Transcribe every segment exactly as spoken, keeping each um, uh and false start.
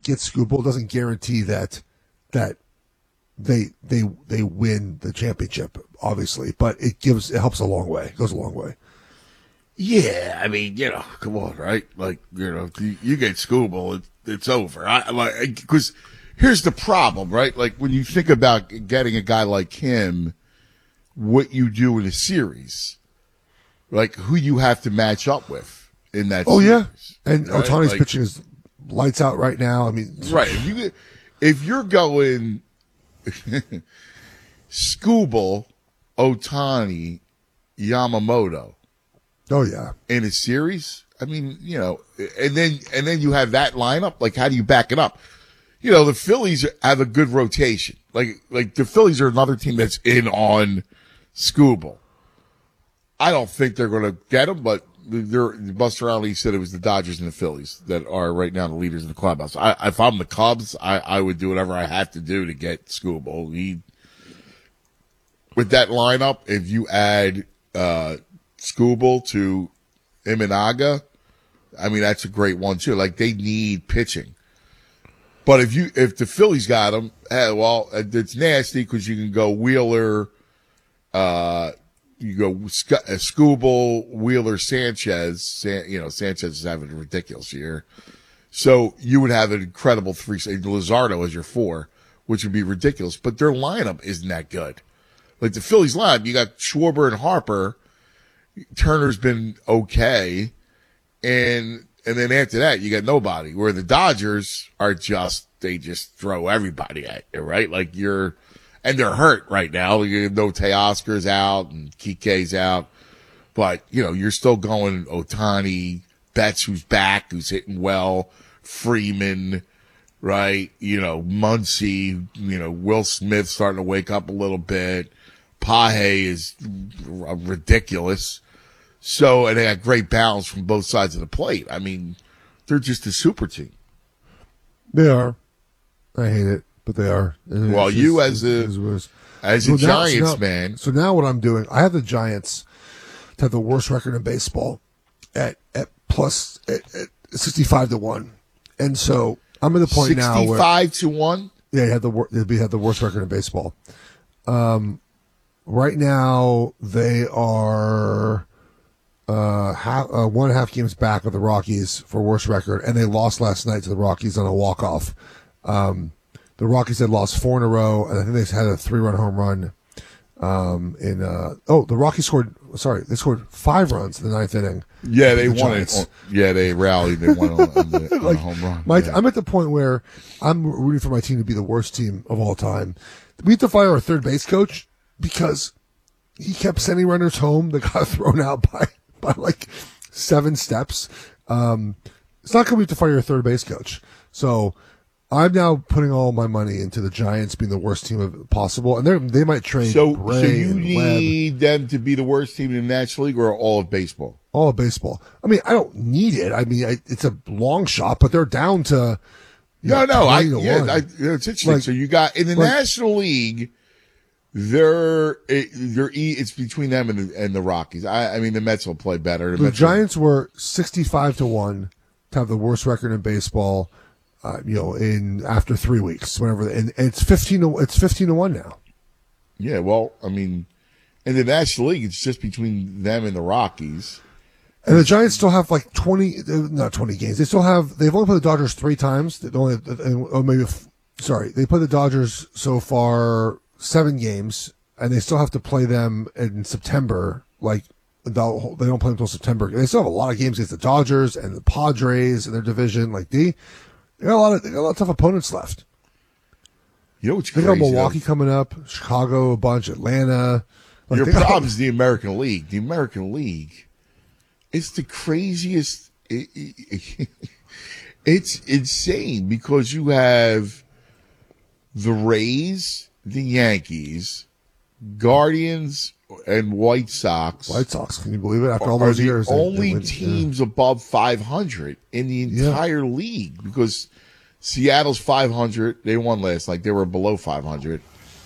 get Skubal doesn't guarantee that that they they they win the championship, obviously, but it gives it helps a long way. It goes a long way. Yeah, I mean, you know, come on, right? Like, you know, you, you get Skubal, it, it's over. I like because here's the problem, right? Like when you think about getting a guy like him, what you do in a series, like who you have to match up with in that. Oh series, yeah, and right? Ohtani's like, pitching is lights out right now. I mean, right? If you if you're going Skubal, Ohtani, Yamamoto. Oh yeah, in a series. I mean, you know, and then and then you have that lineup. Like, how do you back it up? You know, the Phillies have a good rotation. Like, like the Phillies are another team that's in on Skubal. I don't think they're going to get him, but they're, Buster Olney said it was the Dodgers and the Phillies that are right now the leaders in the clubhouse. I, if I'm the Cubs, I, I would do whatever I have to do to get Skubal. He, with that lineup, if you add uh Skubal to Imanaga, I mean, that's a great one too. Like, they need pitching. But if you, if the Phillies got him, eh, well, it's nasty because you can go Wheeler, uh, you go Skubal, Wheeler, Sanchez. San, you know, Sanchez is having a ridiculous year. So you would have an incredible three, Luzardo as your four, which would be ridiculous. But their lineup isn't that good. Like the Phillies lineup, you got Schwarber and Harper. Turner's been okay, and and then after that you got nobody. Where the Dodgers are just they just throw everybody at you, right? Like you're, and they're hurt right now. You know, Teoscar's out and Kike's out, but you know you're still going Ohtani, Betts who's back, who's hitting well, Freeman, right? You know Muncy, you know Will Smith starting to wake up a little bit. Pahe is ridiculous. So, and they got great balance from both sides of the plate. I mean, they're just a super team. They are. I hate it, but they are. And well, just, you as a as a so Giants now, so now, man. So now what I'm doing, I have the Giants to have the worst record in baseball at at plus at, at sixty-five to one, and so I'm at the point now where sixty-five to one. Yeah, they had the they had the worst record in baseball. Um, right now they are. Uh, half, uh, one and a half games back of the Rockies for worst record, and they lost last night to the Rockies on a walk-off. Um, the Rockies had lost four in a row, and I think they had a three-run home run. Um, in uh, oh, the Rockies scored. Sorry, they scored five runs in the ninth inning. Yeah, they the won Giants. it. Yeah, they rallied. They won on, on, the, on like, a home run. My, yeah. I'm at the point where I'm rooting for my team to be the worst team of all time. We have to fire our third base coach because he kept sending runners home that got thrown out by. by like seven steps. Um, it's not going to be to fire your third base coach. So I'm now putting all my money into the Giants being the worst team of, possible. And they they might trade So, Bray so you and need Webb. them to be the worst team in the National League or all of baseball? All of baseball. I mean, I don't need it. I mean, I, it's a long shot, but they're down to, no, know, no, I, yeah, I, it's interesting. Like, so you got in the like, National League, They're, they're, it's between them and the, and the Rockies. I, I mean, the Mets will play better. The, the Mets Giants will... were sixty-five to one to have the worst record in baseball, uh, you know, in, after three weeks, whatever. And it's fifteen to, it's fifteen to one now. Yeah. Well, I mean, in the National League, it's just between them and the Rockies. And the Giants still have like twenty, not twenty games. They still have, they've only played the Dodgers three times. They only, or maybe, sorry, they played the Dodgers so far seven games, and they still have to play them in September. Like, they don't play them until September. They still have a lot of games against the Dodgers and the Padres in their division. Like, they, they got a lot of, they got a lot of tough opponents left. You know what's they crazy? They got Milwaukee though? coming up, Chicago a bunch, Atlanta. Like, Your problem is the American League. The American League, it's the craziest. It, it, it's insane because you have the Rays, the Yankees, Guardians, and White Sox. White Sox, can you believe it? After all those are years, the they, only they went, teams yeah. above five hundred in the entire yeah. league because Seattle's five hundred. They won last night. They were below five hundred,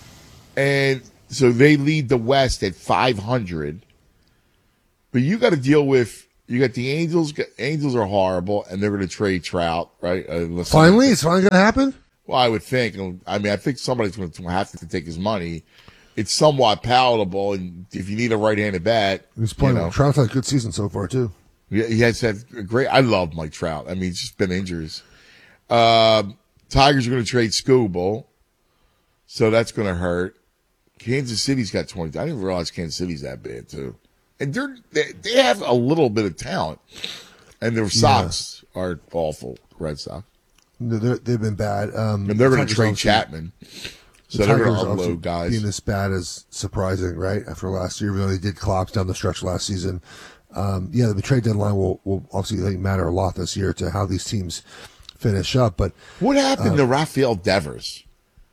and so they lead the West at five hundred. But you got to deal with You got the Angels. Angels are horrible, and they're going to trade Trout, right? Uh, finally, it's finally going to happen. Well, I would think. I mean, I think somebody's going to have to take his money. It's somewhat palatable, and if you need a right-handed bat, he's playing. You know, Trout's had a good season so far too. Yeah, he has had a great. I love Mike Trout. I mean, it's just been injuries. Uh, Tigers are going to trade Skubal, so that's going to hurt. Kansas City's got twenty. I didn't realize Kansas City's that bad too, and they're they, they have a little bit of talent, and their Sox yeah. are awful. Red Sox. They're, they've been bad, um, and they're going to trade Chapman. So the they're going to unload guys. Being this bad is surprising, right? After last year, even though they did collapse down the stretch last season. Um, yeah, the trade deadline will, will obviously matter a lot this year to how these teams finish up. But what happened uh, to Rafael Devers?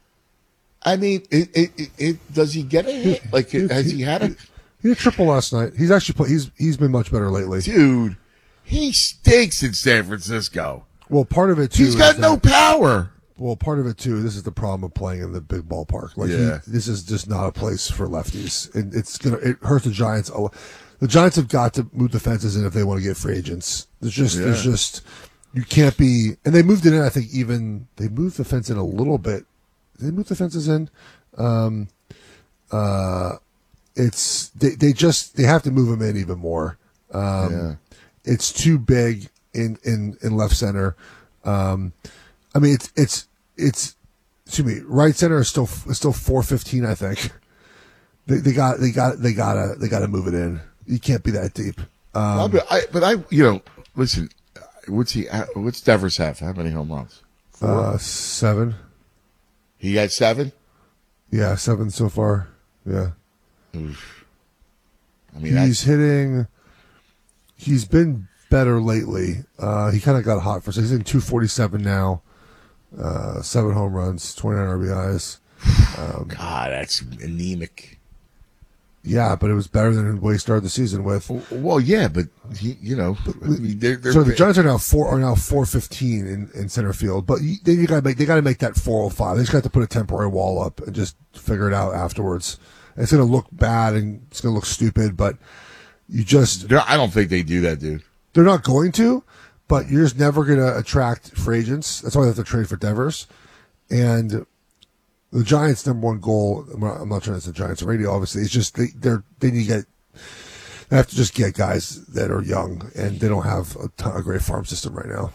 I mean, it, it, it, it, does he get a hit? Like, he, has he had a? He had a triple last night. He's actually play, he's he's been much better lately, dude. He stinks in San Francisco. Well, part of it too. He's got no that, power. Well, part of it too. This is the problem of playing in the big ballpark. Like, yeah. he, this is just not a place for lefties, and it's gonna it hurts the Giants. A lot. The Giants have got to move the fences in if they want to get free agents. There's just, yeah. there's just, you can't be, and they moved it in. I think even they moved the fence in a little bit. Did they move the fences in? Um, uh, it's they, they just they have to move them in even more. Um, yeah. It's too big in in in left center. Um, I mean, it's it's it's excuse me, right center is still is still four fifteen. I think they they got they got they gotta they gotta move it in. You can't be that deep. Um, well, but I but I you know listen, what's he what's Devers have? How many home runs? Four? Uh, seven. He had seven. Yeah, seven so far. Yeah. Oof. I mean, he's hitting. He's been better lately. Uh, he kind of got hot for. So he's in two forty-seven now. Uh, seven home runs, twenty-nine R B Is. Um, God, that's anemic. Yeah, but it was better than what he started the season with. Well, yeah, but he, you know, I mean, they're, they're so the Giants are now four are now four fifteen in, in center field, but you, then you got to make they got to make that four oh five. They just got to put a temporary wall up and just figure it out afterwards. And it's going to look bad and it's going to look stupid, but you just I don't think they do that, dude. They're not going to, but you're just never going to attract free agents. That's why they have to trade for Devers. And the Giants' number one goal, I'm not trying to say Giants radio, obviously, it's just they they're, they need to get, they have to just get guys that are young, and they don't have a, ton, a great farm system right now.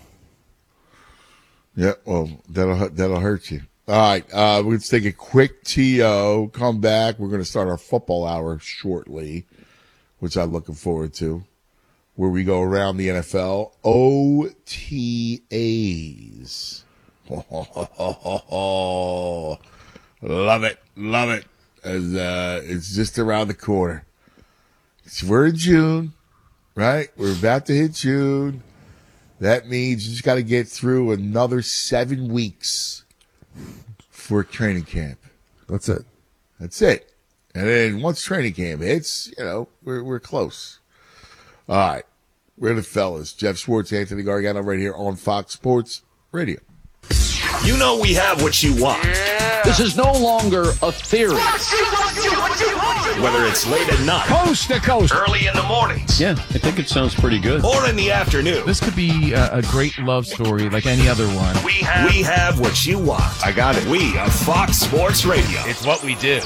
Yeah, well, that'll that'll hurt you. All right, uh, let's take a quick T O, come back. We're going to start our football hour shortly, which I'm looking forward to, where we go around the N F L. O T As. Love it, love it. As uh, it's just around the corner. It's, we're in June, right? We're about to hit June. That means you just got to get through another seven weeks for training camp. That's it. That's it. And then once training camp hits, you know, we're we're close. All right, we're the fellas. Jeff Schwartz, Anthony Gargano, right here on Fox Sports Radio. You know we have what you want. This is no longer a theory. Whether it's late at night, coast to coast, early in the mornings. Yeah, I think it sounds pretty good. Or in the afternoon. This could be a, a great love story like any other one. We have, we have what you want. I got it. We are Fox Sports Radio. It's what we do.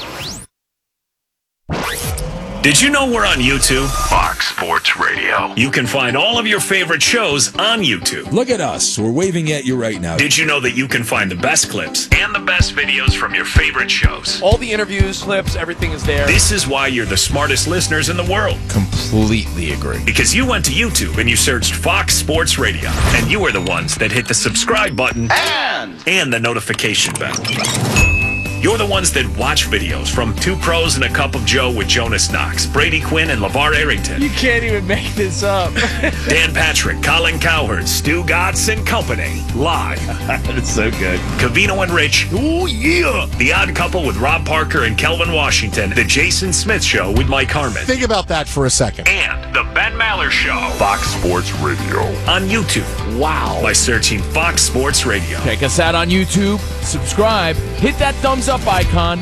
Did you know we're on YouTube? Fox Sports Radio. You can find all of your favorite shows on YouTube. Look at us. We're waving at you right now. Did you know that you can find the best clips and the best videos from your favorite shows? All the interviews, clips, everything is there. This is why you're the smartest listeners in the world. Completely agree. Because you went to YouTube and you searched Fox Sports Radio. And you are the ones that hit the subscribe button and, and the notification bell. You're the ones that watch videos from Two Pros and a Cup of Joe with Jonas Knox, Brady Quinn, and LeVar Arrington. You can't even make this up. Dan Patrick, Colin Cowherd, Stu Gatz and Company, live. That's so good. Cavino and Rich. Oh, yeah. The Odd Couple with Rob Parker and Kelvin Washington. The Jason Smith Show with Mike Harmon. Think about that for a second. And The Ben Maller Show. Fox Sports Radio. On YouTube. Wow. By searching Fox Sports Radio. Check us out on YouTube. Subscribe. Hit that thumbs up icon.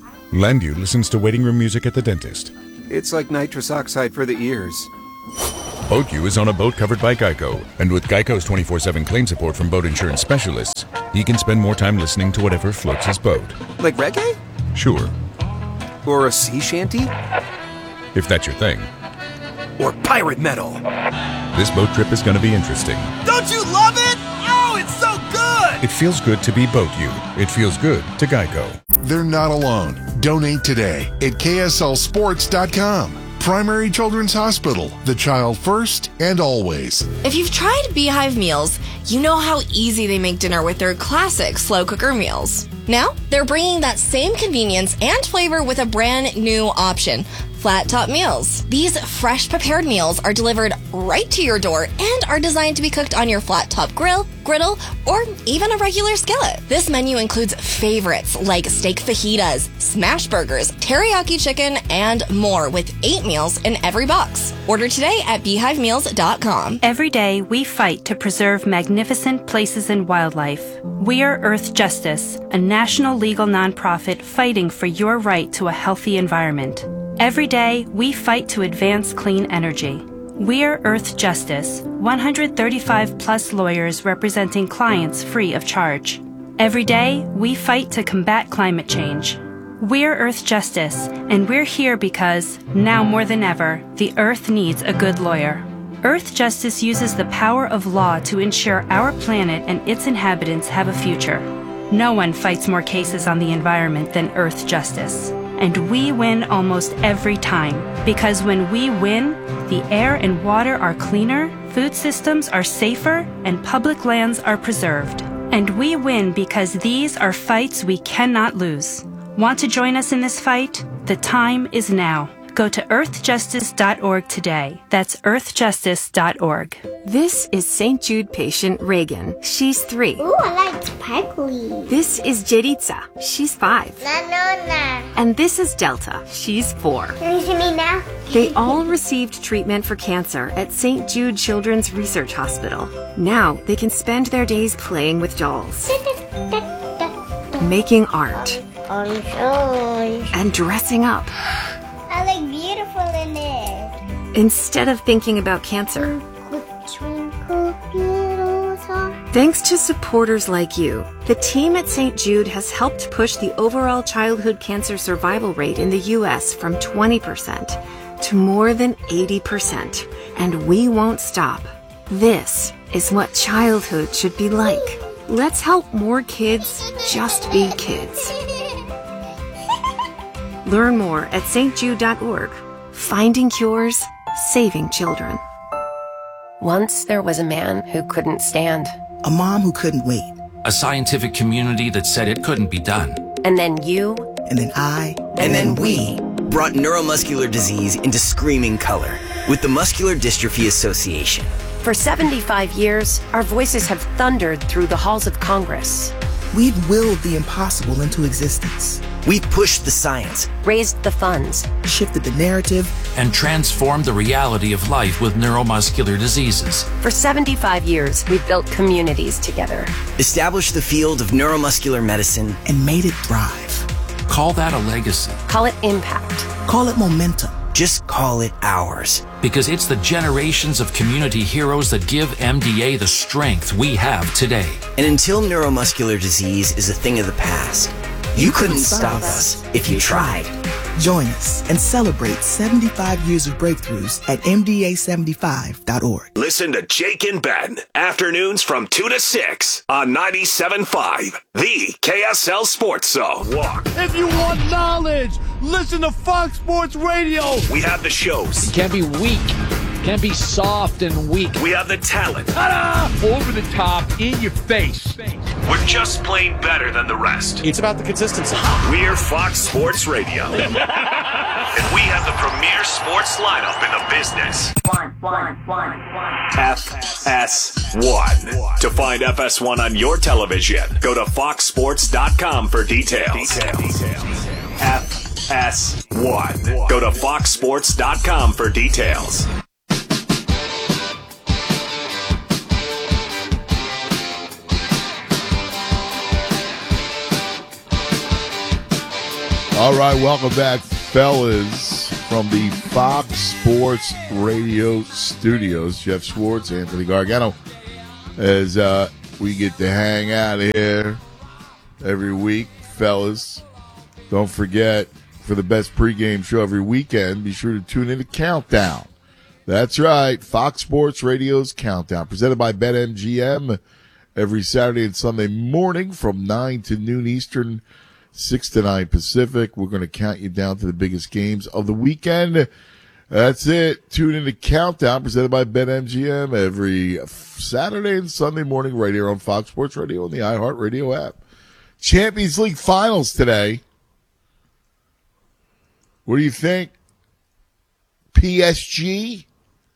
Lendu listens to waiting room music at the dentist. It's like nitrous oxide for the ears. Boat U is on a boat covered by Geico, and with Geico's twenty-four seven claim support from boat insurance specialists, he can spend more time listening to whatever floats his boat. Like reggae? Sure. Or a sea shanty? If that's your thing. Or pirate metal? This boat trip is going to be interesting. Don't you love it? Oh, it's so good! It feels good to be Boat U. It feels good to Geico. They're not alone. Donate today at K S L sports dot com. Primary Children's Hospital, the child first and always. If you've tried Beehive meals, you know how easy they make dinner with their classic slow cooker meals. Now, they're bringing that same convenience and flavor with a brand new option, Flat Top Meals. These fresh prepared meals are delivered right to your door and are designed to be cooked on your flat top grill, griddle, or even a regular skillet. This menu includes favorites like steak fajitas, smash burgers, teriyaki chicken, and more with eight meals in every box. Order today at beehive meals dot com. Every day we fight to preserve magnificent places and wildlife. We are Earth Justice, a national legal nonprofit fighting for your right to a healthy environment. Every day, we fight to advance clean energy. We're Earth Justice, one hundred thirty-five plus lawyers representing clients free of charge. Every day, we fight to combat climate change. We're Earth Justice, and we're here because, now more than ever, the Earth needs a good lawyer. Earth Justice uses the power of law to ensure our planet and its inhabitants have a future. No one fights more cases on the environment than Earth Justice. And we win almost every time. Because when we win, the air and water are cleaner, food systems are safer, and public lands are preserved. And we win because these are fights we cannot lose. Want to join us in this fight? The time is now. Go to earth justice dot org today. That's earth justice dot org. This is Saint Jude patient Reagan. She's three. Ooh, I like sparkly. This is Jeritza. She's five. No, no, no. And this is Delta. She's four. Can you see me now? They all received treatment for cancer at Saint Jude Children's Research Hospital. Now they can spend their days playing with dolls, making art, and dressing up. I look beautiful in it. Instead of thinking about cancer. Thanks to supporters like you, the team at Saint Jude has helped push the overall childhood cancer survival rate in the U S from twenty percent to more than eighty percent. And we won't stop. This is what childhood should be like. Let's help more kids just be kids. Learn more at st jude dot org. Finding cures, saving children. Once there was a man who couldn't stand. A mom who couldn't wait. A scientific community that said it couldn't be done. And then you. And then I. And, and then, then we brought neuromuscular disease into screaming color with the Muscular Dystrophy Association. For seventy-five years, our voices have thundered through the halls of Congress. We've willed the impossible into existence. We've pushed the science, raised the funds, shifted the narrative, and transformed the reality of life with neuromuscular diseases. For seventy-five years, we've built communities together, established the field of neuromuscular medicine, and made it thrive. Call that a legacy. Call it impact. Call it momentum. Just call it ours. Because it's the generations of community heroes that give M D A the strength we have today. And until neuromuscular disease is a thing of the past, you, you couldn't, couldn't stop us if you tried. Join us and celebrate seventy-five years of breakthroughs at M D A seventy-five dot org. Listen to Jake and Ben, afternoons from two to six on ninety-seven point five, the K S L Sports Zone. Walk. If you want knowledge, listen to Fox Sports Radio. We have the shows. You can't be weak. Can't be soft and weak. We have the talent. Ta-da! Over the top, in your face. We're just plain better than the rest. It's about the consistency. We're Fox Sports Radio. And we have the premier sports lineup in the business. One, one, one, one. F S one. To find F S one on your television, go to fox sports dot com for details. Details. F S one. Go to fox sports dot com for details. All right, welcome back, fellas. from the Fox Sports Radio studios. Jeff Schwartz, Anthony Gargano, as uh, we get to hang out here every week. Fellas, don't forget, for the best pregame show every weekend, be sure to tune in to Countdown. That's right, Fox Sports Radio's Countdown, presented by BetMGM, every Saturday and Sunday morning from nine to noon Eastern, six to nine Pacific. We're going to count you down to the biggest games of the weekend. That's it. Tune in to Countdown, presented by BetMGM, every Saturday and Sunday morning right here on Fox Sports Radio and the iHeartRadio app. Champions League finals today. What do you think? P S G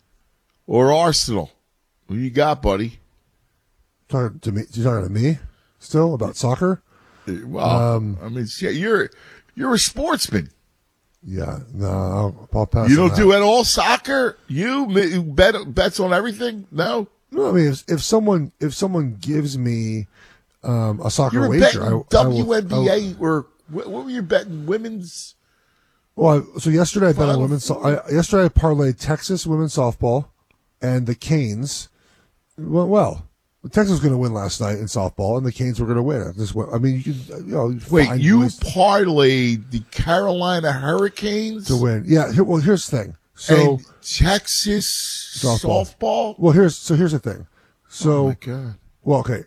or Arsenal? Who you got, buddy? Talking to me? You talking to me still about soccer? Well, um, I mean, yeah, you're you're a sportsman. Yeah, no, I'll, I'll pass. You don't on do that. at all soccer. You, you bet bets on everything. No, no. I mean, if, if someone if someone gives me um, a soccer you were wager, betting I, I will, W N B A I will, or what, what were you betting? Women's. Well, I, so yesterday I bet Final on women's. So, I, yesterday I parlayed Texas women's softball and the Canes. Went well. Texas was going to win last night in softball, and the Canes were going to win. This, I mean, you can, you know, wait. You ways parlayed the Carolina Hurricanes to win. Yeah. Here, well, here's the thing. So and Texas softball. softball. Well, here's so here's the thing. So, oh my God. Well, okay.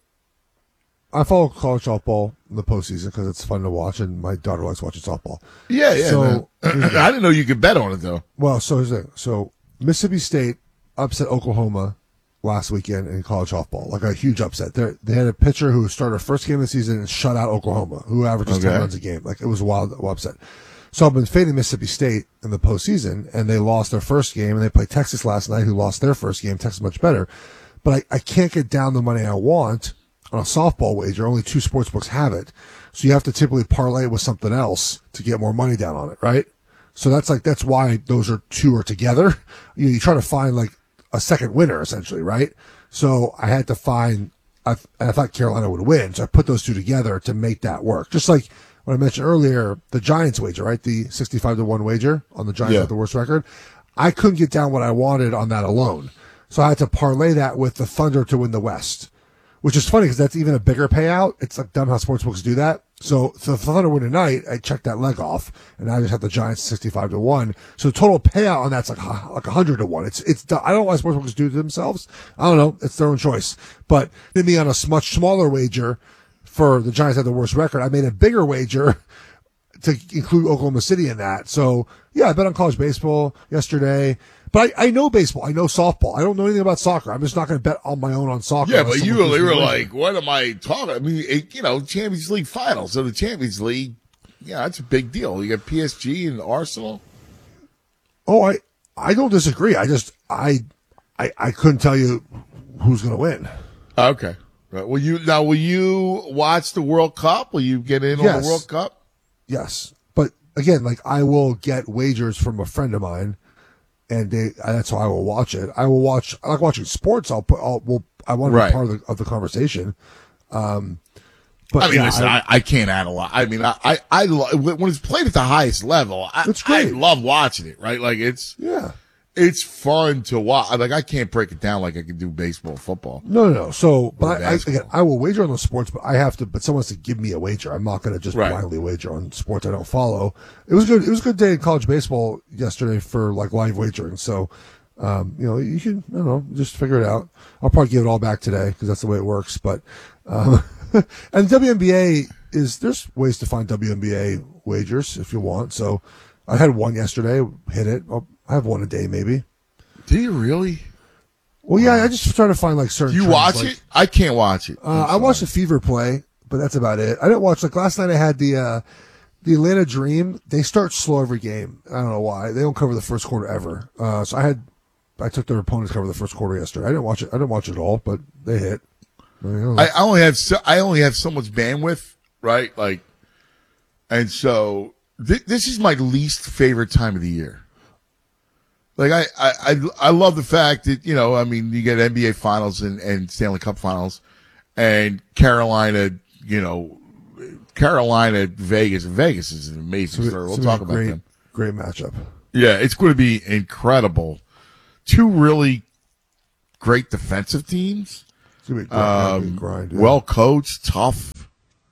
I follow college softball in the postseason because it's fun to watch, and my daughter likes watching softball. Yeah, yeah. So I didn't know you could bet on it though. Well, so here's the thing. So Mississippi State upset Oklahoma last weekend in college softball, like a huge upset. They they had a pitcher who started her first game of the season and shut out Oklahoma, who averages okay. ten runs a game. Like it was a wild, wild upset. So I've been fading Mississippi State in the postseason, and they lost their first game, and they played Texas last night, who lost their first game. Texas much better, but I, I can't get down the money I want on a softball wager. Only two sports books have it, so you have to typically parlay it with something else to get more money down on it, right? So that's like that's why those are two are together. You, you try to find like a second winner, essentially, right? So I had to find, I, I thought Carolina would win, so I put those two together to make that work. Just like what I mentioned earlier, the Giants wager, right? The sixty-five to one wager on the Giants yeah. with the worst record. I couldn't get down what I wanted on that alone. So I had to parlay that with the Thunder to win the West, which is funny because that's even a bigger payout. It's like dumb how sportsbooks do that. So, so if the Thunder win tonight, I checked that leg off, and I just have the Giants sixty-five to one. So the total payout on that's like like one hundred to one. It's it's I don't know why sportsbooks do it to themselves. I don't know. It's their own choice. But did me on a much smaller wager for the Giants had the worst record. I made a bigger wager to include Oklahoma City in that. So yeah, I bet on college baseball yesterday. But I, I know baseball. I know softball. I don't know anything about soccer. I'm just not going to bet on my own on soccer. Yeah, but you really were like, what am I talking? I mean, it, you know, Champions League finals. So the Champions League, yeah, that's a big deal. You got P S G and Arsenal. Oh, I I don't disagree. I just I I, I couldn't tell you who's going to win. Okay. Right. Will you now? Will you watch the World Cup? Will you get in yes. on the World Cup? Yes, but again, like I will get wagers from a friend of mine. And they, that's how I will watch it. I will watch. I like watching sports. I'll put. I'll. Well, I want to right. be part of the, of the conversation. Um, but I mean, yeah, listen, I, I, I can't add a lot. I mean, I, I, I when it's played at the highest level, I, it's great. I love watching it. Right, like it's yeah, it's fun to watch. Like I can't break it down like I can do baseball, football. No, no, no. So, but I, I, again, I will wager on the sports, but I have to. But someone has to give me a wager. I'm not going to just right. blindly wager on sports I don't follow. It was good. It was a good day in college baseball yesterday for like live wagering. So. Um, you know, you can, I don't know, just figure it out. I'll probably give it all back today because that's the way it works. But, um, and W N B A is, there's ways to find W N B A wagers if you want. So I had one yesterday, hit it. I'll, I have one a day maybe. Do you really? Well, yeah, I just try to find like certain. Do you trends, watch like, it? I can't watch it. Uh, I watched the Fever play, but that's about it. I didn't watch, like last night I had the, uh, the Atlanta Dream. They start slow every game. I don't know why. They don't cover the first quarter ever. Uh, so I had, I took their opponents cover the first quarter yesterday. I didn't watch it. I didn't watch it all, but they hit. I, I only have so, I only have so much bandwidth, right? Like, and so th- this is my least favorite time of the year. Like I, I, I, I love the fact that, you know, I mean, you get N B A finals and, and Stanley Cup finals and Carolina, you know, Carolina, Vegas. Vegas is an amazing story. We'll talk about great, them. Great matchup. Yeah, it's going to be incredible. Two really great defensive teams. It's going to be a grind. Um, grind yeah. Well coached, tough.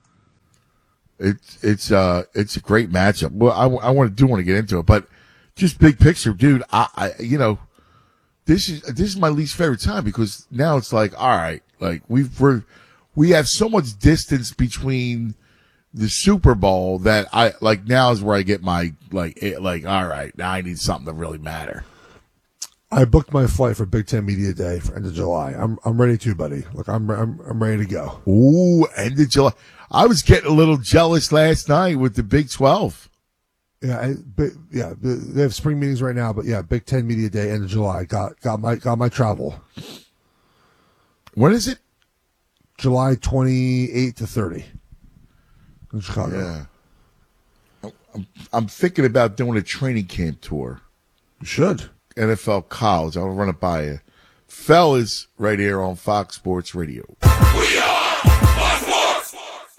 It's it's uh it's a great matchup. Well, I, I want to do want to get into it, but just big picture, dude. I, I you know this is this is my least favorite time because now it's like all right, like we've we're we have so much distance between the Super Bowl that I like now is where I get my like it, like all right, now I need something to really matter. I booked my flight for Big Ten Media Day for end of July. I'm I'm ready to, buddy. Look, I'm I'm I'm ready to go. Ooh, end of July. I was getting a little jealous last night with the Big twelve. Yeah, I, but, yeah, they have spring meetings right now, but yeah, Big Ten Media Day end of July. Got got my got my travel. When is it? July twenty-eighth to thirty in Chicago. Yeah, I'm I'm thinking about doing a training camp tour. You should. N F L college. I'll run it by you. Fellas, right here on Fox Sports Radio. We are Fox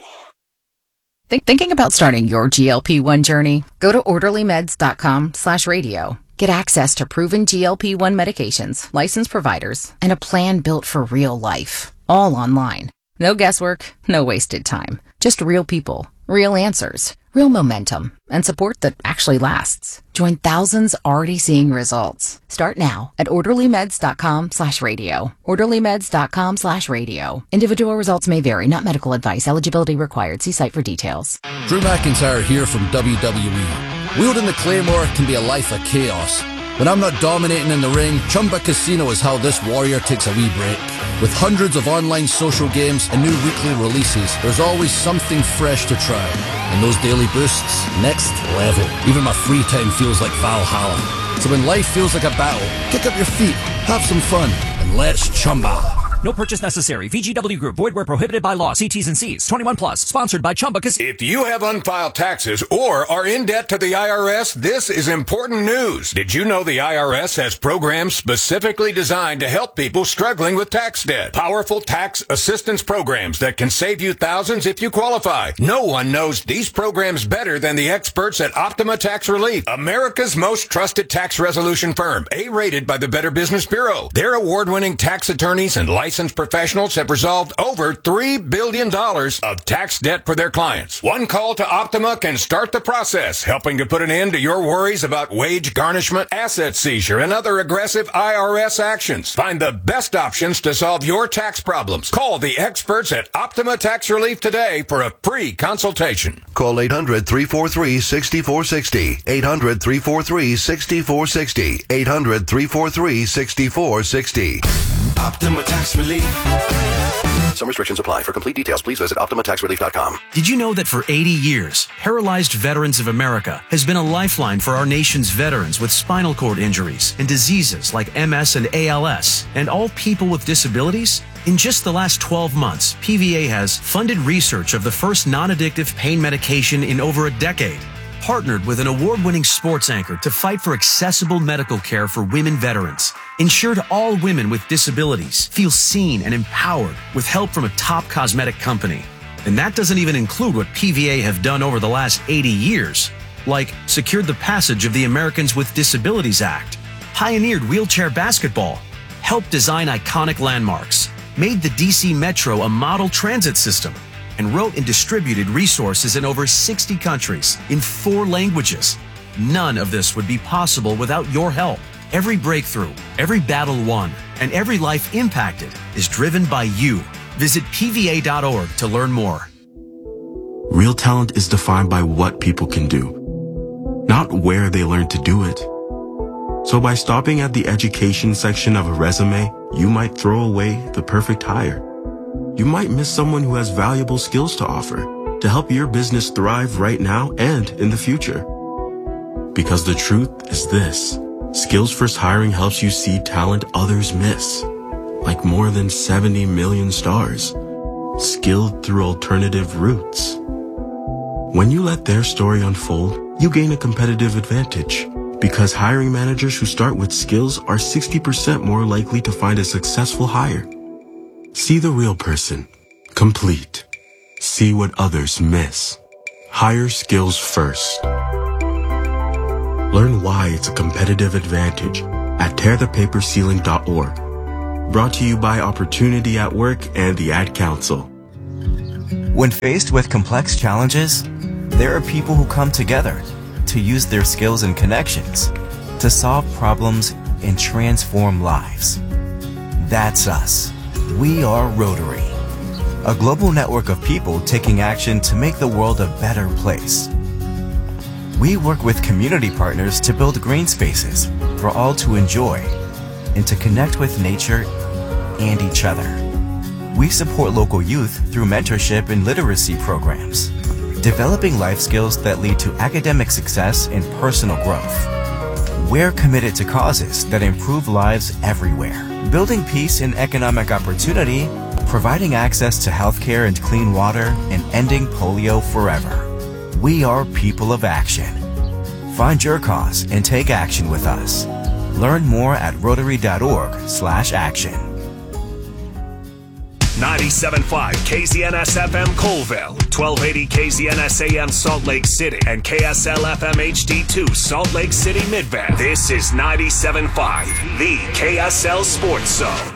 Think, Thinking about starting your G L P one journey? Go to orderlymeds.com slash radio. Get access to proven G L P one medications, licensed providers, and a plan built for real life. All online. No guesswork, no wasted time. Just real people, real answers, real momentum, and support that actually lasts. Join thousands already seeing results. Start now at orderlymeds.com slash radio. orderlymeds.com slash radio. Individual results may vary, not medical advice. Eligibility required. See site for details. Drew McIntyre here from W W E. Wielding the Claymore can be a life of chaos. When I'm not dominating in the ring, Chumba Casino is how this warrior takes a wee break. With hundreds of online social games and new weekly releases, there's always something fresh to try. And those daily boosts, next level. Even my free time feels like Valhalla. So when life feels like a battle, kick up your feet, have some fun, and let's chumba. No purchase necessary. V G W Group. Void where prohibited by law. See T's and C's. twenty-one plus. Sponsored by Chumba Casino. If you have unfiled taxes or are in debt to the I R S, this is important news. Did you know the I R S has programs specifically designed to help people struggling with tax debt? Powerful tax assistance programs that can save you thousands if you qualify. No one knows these programs better than the experts at Optima Tax Relief, America's most trusted tax resolution firm, A-rated by the Better Business Bureau. Their award-winning tax attorneys and licensed Licensed professionals have resolved over three billion dollars of tax debt for their clients. One call to Optima can start the process, helping to put an end to your worries about wage garnishment, asset seizure, and other aggressive I R S actions. Find the best options to solve your tax problems. Call the experts at Optima Tax Relief today for a free consultation. Call eight hundred, three four three, six four six zero. eight hundred, three four three, six four six zero. eight hundred, three four three, six four six zero. Optima Tax Relief. Some restrictions apply. For complete details, please visit optima tax relief dot com. Did you know that for eighty years, Paralyzed Veterans of America has been a lifeline for our nation's veterans with spinal cord injuries and diseases like M S and A L S, and all people with disabilities? In just the last twelve months, P V A has funded research of the first non-addictive pain medication in over a decade, partnered with an award-winning sports anchor to fight for accessible medical care for women veterans, ensured all women with disabilities feel seen and empowered with help from a top cosmetic company. And that doesn't even include what P V A have done over the last eighty years, like secured the passage of the Americans with Disabilities Act, pioneered wheelchair basketball, helped design iconic landmarks, made the D C Metro a model transit system, and wrote and distributed resources in over sixty countries in four languages. None of this would be possible without your help. Every breakthrough, every battle won, and every life impacted is driven by you. Visit P V A dot org to learn more. Real talent is defined by what people can do, not where they learn to do it. So by stopping at the education section of a resume, you might throw away the perfect hire. You might miss someone who has valuable skills to offer to help your business thrive right now and in the future. Because the truth is this: Skills First Hiring helps you see talent others miss, like more than seventy million stars, skilled through alternative routes. When you let their story unfold, you gain a competitive advantage, because hiring managers who start with skills are sixty percent more likely to find a successful hire. See the real person, complete. See what others miss. Hire skills first. Learn why it's a competitive advantage at tear the paper ceiling dot org. Brought to you by Opportunity at Work and the Ad Council. When faced with complex challenges, there are people who come together to use their skills and connections to solve problems and transform lives. That's us. We are Rotary, a global network of people taking action to make the world a better place. We work with community partners to build green spaces for all to enjoy and to connect with nature and each other. We support local youth through mentorship and literacy programs, developing life skills that lead to academic success and personal growth. We're committed to causes that improve lives everywhere, building peace and economic opportunity, providing access to healthcare and clean water, and ending polio forever. We are people of action. Find your cause and take action with us. Learn more at rotary dot org slash action. ninety-seven point five K Z N S F M Colville, twelve eighty K Z N S A M Salt Lake City, and K S L F M H D two Salt Lake City Midvale. This is ninety-seven point five, the K S L Sports Zone.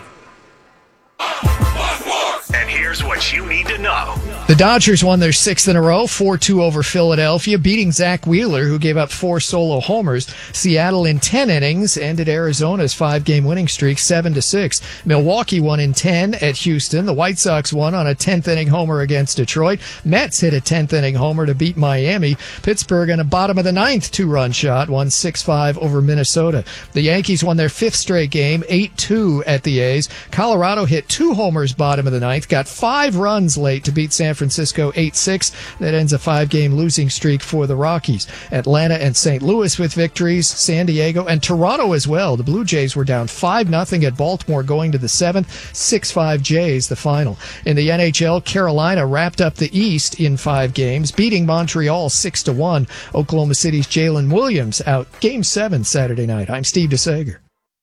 And here's what you need to know. The Dodgers won their sixth in a row, four two over Philadelphia, beating Zach Wheeler, who gave up four solo homers. Seattle in ten innings ended Arizona's five-game winning streak seven to six. Milwaukee won in ten at Houston. The White Sox won on a tenth-inning homer against Detroit. Mets hit a tenth-inning homer to beat Miami. Pittsburgh on a bottom-of-the-ninth two-run shot won six five over Minnesota. The Yankees won their fifth straight game, eight two at the A's. Colorado hit two homers bottom of the ninth, got five runs late to beat San Francisco eight six. That ends a five-game losing streak for the Rockies. Atlanta and Saint Louis with victories, San Diego and Toronto as well. The Blue Jays were down five nothing at Baltimore going to the seventh, six five Jays the final. In the N H L, Carolina wrapped up the East in five games, beating Montreal six to one. Oklahoma City's Jalen Williams out game seven Saturday night. I'm Steve DeSager.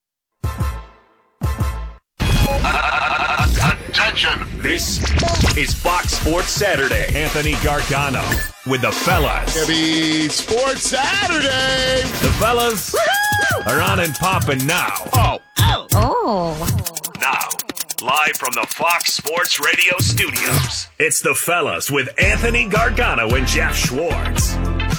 Attention! This is Fox Sports Saturday. Anthony Gargano with the fellas. Happy Sports Saturday! The fellas Woo-hoo! Are on and popping now. Oh. Oh. Oh. Now, live from the Fox Sports Radio studios, it's the fellas with Anthony Gargano and Jeff Schwartz.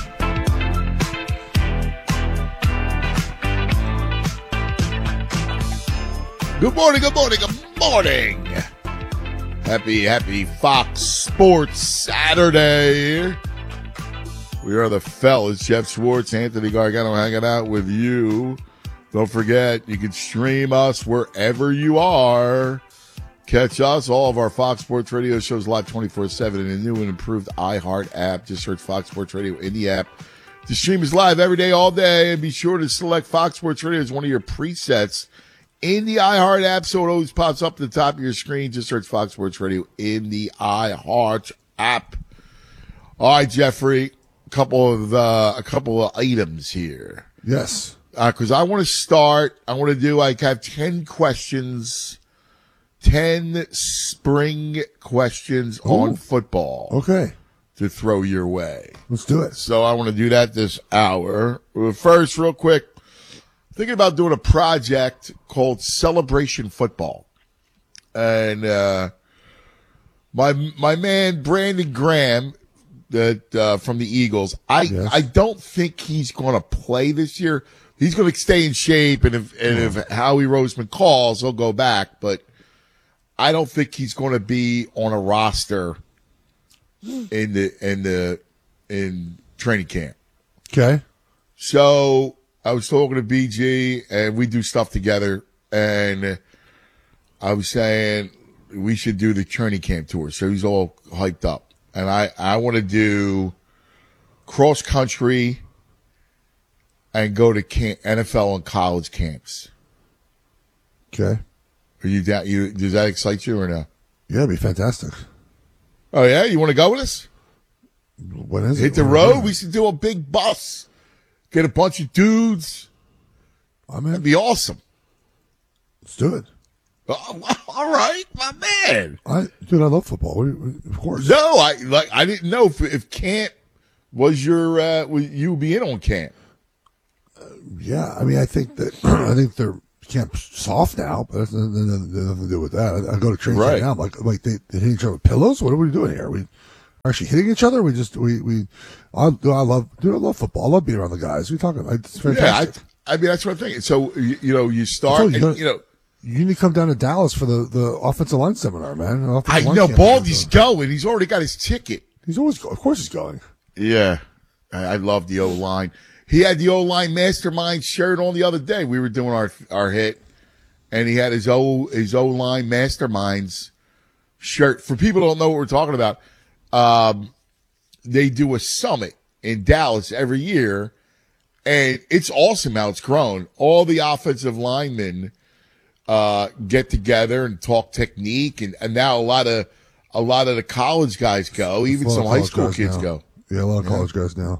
Good morning, good morning, good morning. Happy, happy Fox Sports Saturday. We are the fellas, Jeff Schwartz, Anthony Gargano, hanging out with you. Don't forget, you can stream us wherever you are. Catch us, all of our Fox Sports Radio shows live twenty-four seven in a new and improved iHeart app. Just search Fox Sports Radio in the app. The stream is live every day, all day, and be sure to select Fox Sports Radio as one of your presets in the iHeart app, so it always pops up at the top of your screen. Just search Fox Sports Radio in the iHeart app. All right, Jeffrey, a couple of uh, a couple of items here. Yes, because uh, I want to start. I want to do like have ten questions, ten spring questions Ooh. on football. Okay, to throw your way. Let's do it. So I want to do that this hour. First, real quick. Thinking about doing a project called Celebration Football. And, uh, my, my man, Brandon Graham, that, uh, from the Eagles, I, yes. I don't think he's going to play this year. He's going to stay in shape. And if, and if Howie Roseman calls, he'll go back, but I don't think he's going to be on a roster in the, in the, in training camp. Okay. So, I was talking to B G, and we do stuff together, and I was saying we should do the training camp tour. So he's all hyped up. And I, I want to do cross country and go to camp, N F L and college camps. Okay. Are you down? You, does that excite you or no? Yeah, it'd be fantastic. Oh, yeah? You want to go with us? When is it? Hit the road? We should do a big bus. Get a bunch of dudes. I'm in. That'd be awesome. Let's do it. Oh, all right, my man. I, dude, I love football. We, we, of course. No, I like. I didn't know if, if camp was your. Uh, was you be in on camp? Yeah, I mean, I think that I think they're camp soft now, but it's nothing, nothing to do with that. I, I go to training Right. camp now, I'm like, like they, they hit each other with pillows. What are we doing here? Are we actually hitting each other? We just we we. I, I love, dude. I love football. I love being around the guys. What are you talking about? It's fantastic. Yeah, I, I mean that's what I'm thinking. So you, you know, you start, So you and, gotta- you know. You need to come down to Dallas for the, the offensive line seminar, man. Offensive I line know camp. Baldy's going. He's already got his ticket. He's always, go- of course, he's going. Yeah, I, I love the O line. He had the O line mastermind shirt on the other day. We were doing our our hit, and he had his O his O line masterminds shirt. For people who don't know what we're talking about, um, they do a summit in Dallas every year, and it's awesome how it's grown. All the offensive linemen uh, get together and talk technique, and, and now a lot of a lot of the college guys go, even A lot some of high college school guys kids now. go. Yeah, a lot of Yeah. college guys now.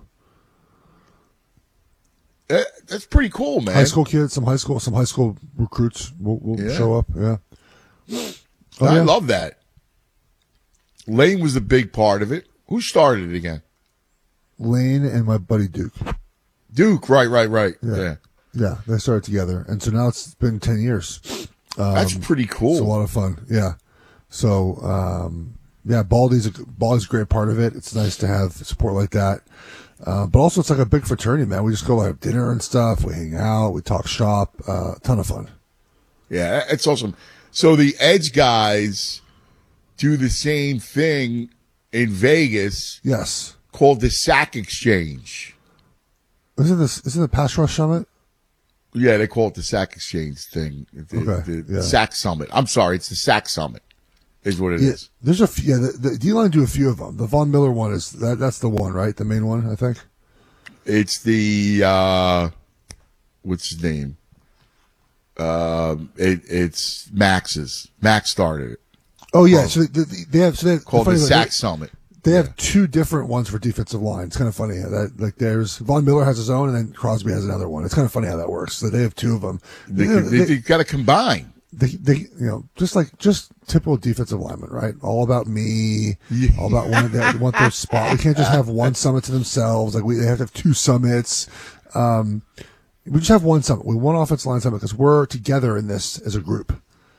That, that's pretty cool, man. High school kids, some high school, some high school recruits will, will Yeah. show up. Yeah. Oh, I yeah. love that. Lane was a big part of it. Who started it again? Lane and my buddy Duke. Duke, right, right, right. Yeah. Yeah. Yeah, they started together, and so now it's been ten years. Um, That's pretty cool. It's a lot of fun. Yeah. So, um, yeah, Baldy's a, Baldy's a great part of it. It's nice to have support like that. Uh, but also, it's like a big fraternity, man. We just go have dinner and stuff. We hang out. We talk shop. Uh, ton of fun. Yeah, it's awesome. So the Edge guys do the same thing in Vegas. Yes. Called the Sack Exchange. Isn't this isn't the Pass Rush Summit? Yeah, they call it the Sack Exchange thing. The, Okay, the yeah. Sack Summit. I'm sorry, it's the Sack Summit is what it is. Yeah, there's a few. Yeah, the, the D-line do a few of them. The Von Miller one is that. That's the one, right? The main one, I think. It's the uh what's his name? Um, it, it's Max's. Max started it. Oh yeah, so they, they have so they have, Called funny, the like, Sack they- Summit. They have two different ones for defensive line. It's kind of funny how that like there's Von Miller has his own, and then Crosby has another one. It's kind of funny how that works. So they have two of them. They, You know, they, they- have got to combine. they, they, you know, just like just typical defensive lineman, right? All about me, all about one. They want their spot. We can't just have one summit to themselves. Like we, they have to have two summits. Um, we just have one summit. We want offensive line summit because we're together in this as a group.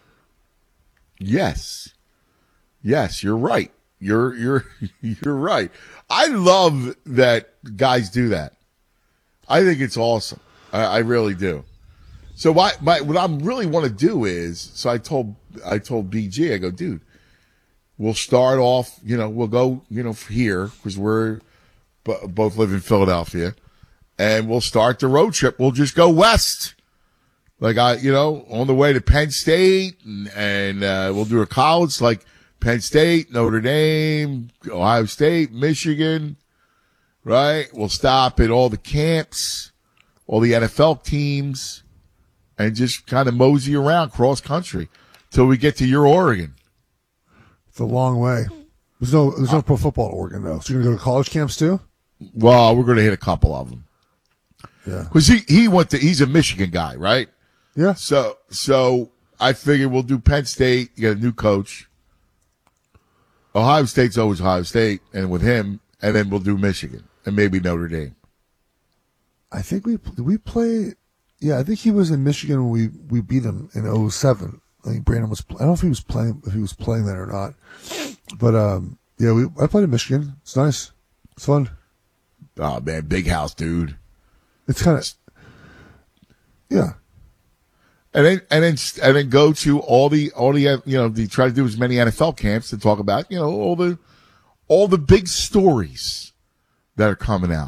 Yes. Yes, you're right. You're you're you're right. I love that guys do that. I think it's awesome. I, I really do. So my, my what I really want to do is so I told I told B G, I go, dude, we'll start off, you know, we'll go, you know, here because we're b- both live in Philadelphia, and we'll start the road trip. We'll just go west. Like I, you know, on the way to Penn State, and, and uh, we'll do a college like Penn State, Notre Dame, Ohio State, Michigan, right? We'll stop at all the camps, all the N F L teams, and just kind of mosey around cross country till we get to your Oregon. It's a long way. There's no there's no pro football in Oregon though. So you're gonna go to college camps too? Well, we're going to hit a couple of them. Yeah. Because he, he went to, he's a Michigan guy, right? Yeah. So, so I figured we'll do Penn State, you get a new coach. Ohio State's always Ohio State, and with him, and then we'll do Michigan and maybe Notre Dame. I think we did we play. Yeah, I think he was in Michigan when we, we beat him in oh seven. I think Brandon was. I don't know if he was playing if he was playing that or not. But um, yeah, we I played in Michigan. It's nice. It's fun. Oh man, big house, dude. It's kind of yeah. And then and then and then go to all the all the you know they try to do as many N F L camps to talk about you know all the all the big stories that are coming out.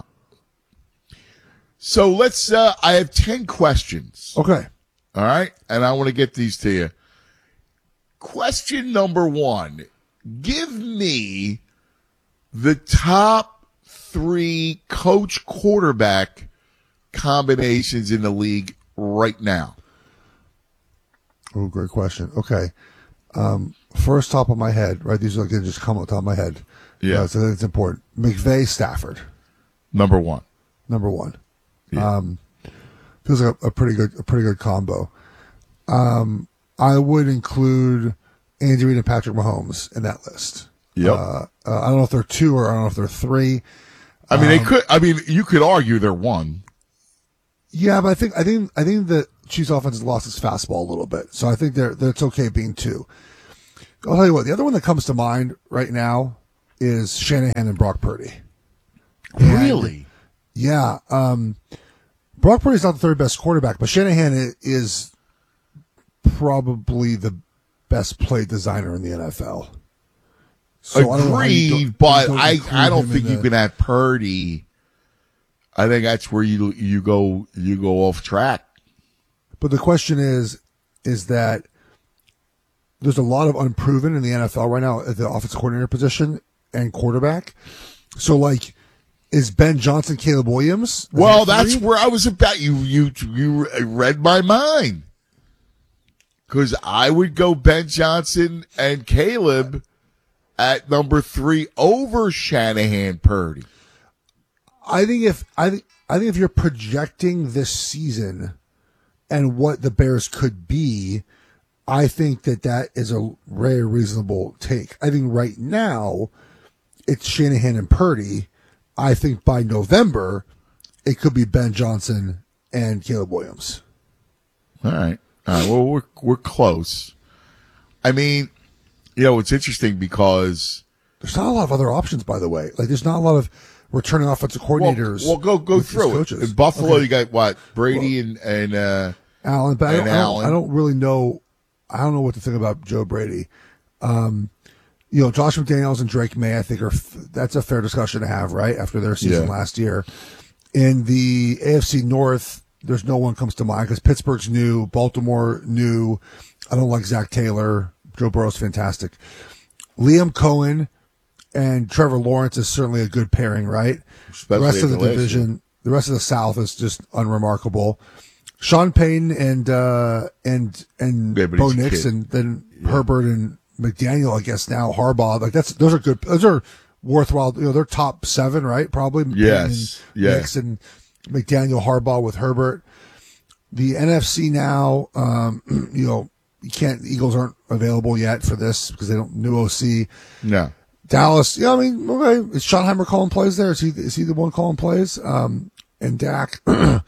So let's. Uh, I have ten questions. Okay. All right, and I want to get these to you. Question number one: give me the top three coach quarterback combinations in the league right now. Oh, great question. Okay. Um, first, top of my head, right? These are like they just come off the top of my head. Yeah. Uh, so that's important. McVay, Stafford, Number one. number one. Yeah. Um, feels like a, a pretty good, a pretty good combo. Um, I would include Andy Reid and Patrick Mahomes in that list. Yep. Uh, uh, I don't know if they're two or I don't know if they're three. I mean, they Um, could. I mean, you could argue they're one. Yeah, but I think I think I think the Chiefs offense has lost its fastball a little bit, so I think they're, they're it's okay being two. I'll tell you what, the other one that comes to mind right now is Shanahan and Brock Purdy. Really? And, yeah. Um, Brock Purdy's not the third best quarterback, but Shanahan is probably the best play designer in the N F L. So Agreed, but I, I don't think you can have Purdy. I think that's where you you go you go off track. But the question is, is that there's a lot of unproven in the N F L right now at the offensive coordinator position and quarterback. So, like, is Ben Johnson, Caleb Williams? Well, that that's where I was about. You you you read my mind. Because I would go Ben Johnson and Caleb at number three over Shanahan Purdy. I think if I think I think if you're projecting this season and what the Bears could be, I think that that is a very reasonable take. I think right now it's Shanahan and Purdy. I think by November it could be Ben Johnson and Caleb Williams. All right. All right. Well, we're we're close. I mean, you know, it's interesting because there's not a lot of other options. By the way, like there's not a lot of returning offensive coordinators. Well, well go go through it. In Buffalo, okay. You got what Brady well, and and uh, Allen. But and I, don't, I, Allen. don't, I don't really know. I don't know what to think about Joe Brady. Um, you know, Josh McDaniels and Drake May, I think are that's a fair discussion to have, right? After their season Yeah. last year, in the A F C North, there's no one comes to mind because Pittsburgh's new, Baltimore new. I don't like Zach Taylor. Joe Burrow's fantastic. Liam Cohen and Trevor Lawrence is certainly a good pairing, right? Especially the rest of the the division, the rest of the South is just unremarkable. Sean Payton and uh, and and Yeah, but Bo he's a Nix, kid. and then Herbert and McDaniel. I guess now Harbaugh. Like that's those are good. Those are worthwhile. You know, they're top seven, right? Probably. Yes. Payton, Yeah. Nix and McDaniel, Harbaugh with Herbert. The N F C now, um, you know, you can't. The Eagles aren't available yet for this because they don't new O C. No. Dallas, yeah, I mean, okay, is Schottenheimer calling plays there? Is he is he the one calling plays? Um, and Dak,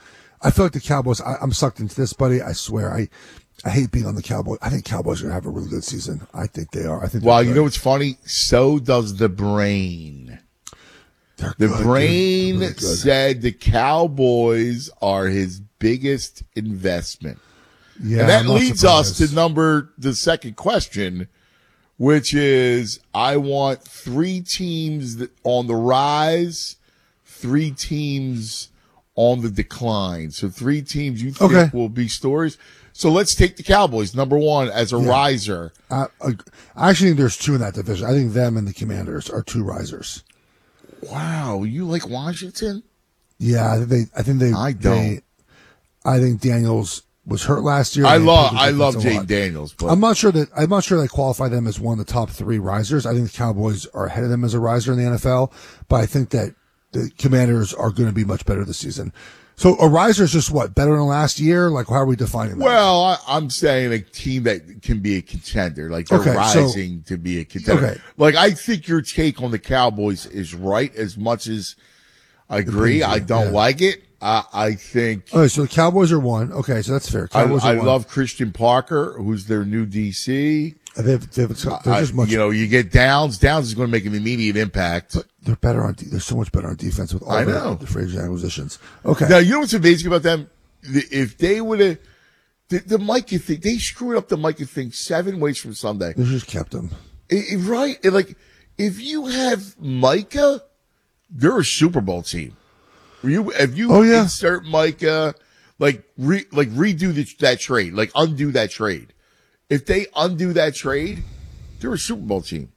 I feel like the Cowboys. I, I'm sucked into this, buddy. I swear, I I hate being on the Cowboys. I think Cowboys are gonna have a really good season. I think they are. I think. Well, they're you good. know what's funny? So does the brain. They're The good, brain dude. Really good. said the Cowboys are his biggest investment. Yeah, and that I'm not leads us surprised. to number the second question, which is I want three teams that on the rise, three teams on the decline. So three teams you think Okay. will be stories. So let's take the Cowboys, number one, as a Yeah. riser. I, I I actually think there's two in that division. I think them and the Commanders are two risers. Wow, you like Washington? Yeah, I think they. I think they. I don't. They, I think Daniels was hurt last year. I They love improved I the love defense a Jay lot. Daniels, but I'm not sure that I'm not sure they qualify them as one of the top three risers. I think the Cowboys are ahead of them as a riser in the N F L, but I think that the Commanders are going to be much better this season. So a riser is just what, better than last year? Like, how are we defining that? well, I, I'm saying a team that can be a contender, like they're Okay, so- rising to be a contender. Okay. Like I think your take on the Cowboys is right. As much as I agree, Depends, I don't yeah. like it. I, I think Okay, so the Cowboys are one. Okay, so that's fair. I, Cowboys I are one. love Christian Parker, who's their new D C. They've, they've, they're I- just much. you know, you get Downs. Downs is going to make an immediate impact. They're better on. de- They're so much better on defense with all I their know. the free agent acquisitions. Okay, Now, you know what's amazing about them? The- If they would have, the, the Micah thing, they screwed up the Micah thing seven ways from Sunday. they just kept them. I- I- right? And, like, if you have Micah, they're a Super Bowl team. You, if you Oh, yeah. insert Micah, like, re, like redo the, that trade, like undo that trade. If they undo that trade, they're a Super Bowl team.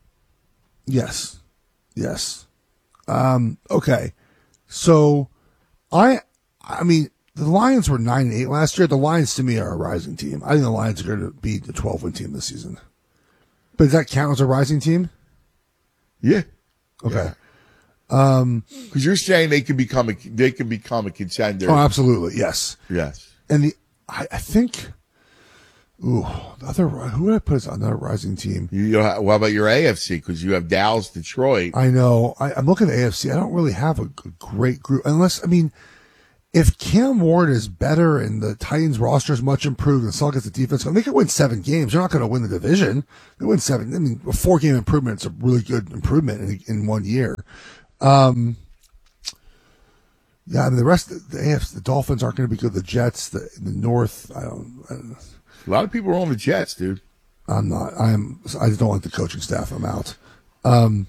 Yes. Yes. Um, okay. So I, I mean, the Lions were nine and eight last year. The Lions to me are a rising team. I think the Lions are going to be the twelve win team this season. But does that count as a rising team? Yeah. Okay. Um, Because you're saying they can become a, they can become a contender. oh, absolutely. Yes. Yes. And the, I, I think, ooh, the other, who would I put as another rising team? You know, how about your A F C? Because you have Dallas, Detroit. I know. I, I'm looking at A F C. I don't really have a, g- great group unless, I mean, if Cam Ward is better and the Titans roster is much improved and Saul gets the defense, they could win seven games. They're not going to win the division. They win seven. I mean, a four game improvement is a really good improvement in, in one year. Um, yeah, I mean, the rest of the A F C, the Dolphins aren't going to be good. The Jets, the, the North, I don't, I don't know. A lot of people are on the Jets, dude. I'm not. I'm. I just don't like the coaching staff. I'm out. Um,